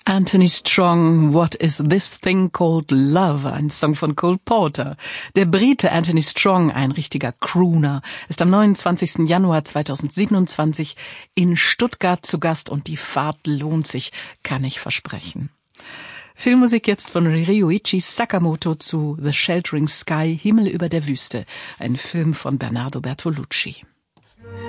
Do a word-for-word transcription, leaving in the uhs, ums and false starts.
Anthony Strong, What is this thing called love? Ein Song von Cole Porter. Der Brite Anthony Strong, ein richtiger Crooner, ist am neunundzwanzigsten Januar zweitausendsiebenundzwanzig in Stuttgart zu Gast und die Fahrt lohnt sich, kann ich versprechen. Filmmusik jetzt von Ryuichi Sakamoto zu The Sheltering Sky, Himmel über der Wüste, ein Film von Bernardo Bertolucci.